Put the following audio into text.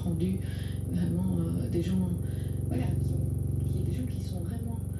rendu vraiment des gens, voilà, des gens qui sont vraiment